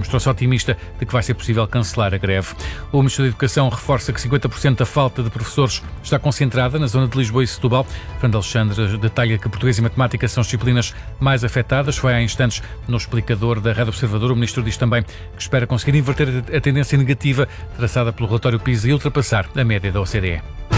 mostrou-se otimista de que vai ser possível cancelar a greve. O Ministro da Educação reforça que 50% da falta de professores está concentrada na zona de Lisboa e Setúbal. Fernando Alexandre detalha que português e matemática são as disciplinas mais afetadas. Foi há instantes no explicador da Rádio Observador. O Ministro diz também que espera conseguir inverter a tendência negativa traçada pelo relatório PISA e ultrapassar a média da OCDE.